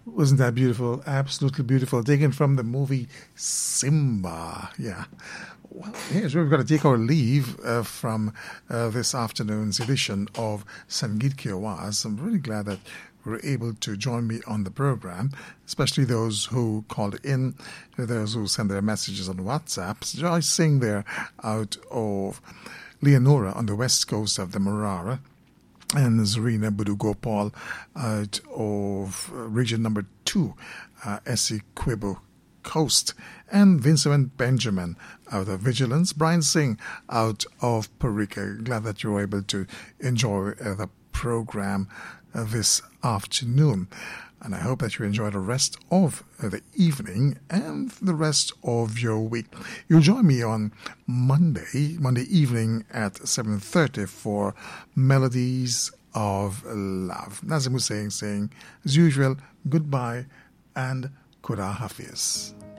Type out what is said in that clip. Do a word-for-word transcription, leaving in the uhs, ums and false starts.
Wasn't that beautiful? Absolutely beautiful. Taken from the movie Simba. Yeah. Well, here's where we've got to take our leave uh, from uh, this afternoon's edition of Sangeet Ki Awaaz. I'm really glad that you were able to join me on the program, especially those who called in, those who sent their messages on WhatsApp. Joyce Singh there out of Leonora on the west coast of the Marara, and Zarina Budugopal out of uh, region number two, uh, Essequibo Coast, and Vincent Benjamin out of Vigilance, Brian Singh out of Parika. Glad that you were able to enjoy uh, the program uh, this afternoon. And I hope that you enjoy the rest of uh, the evening and the rest of your week. You'll join me on Monday, Monday evening at seven thirty for Melodies of Love. Nazim Hussain saying, as usual, goodbye and Khuda Hafiz.